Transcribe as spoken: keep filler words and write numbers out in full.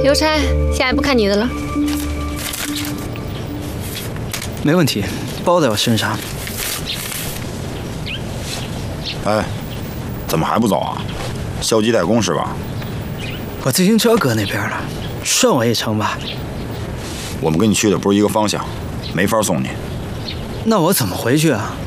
邮差，下一步看你的了。 没问题，包在我身上。 哎，怎么还不走啊？消极怠工是吧？ 我自行车搁那边了，顺我一程吧。 我们跟你去的不是一个方向，没法送你。 那我怎么回去啊？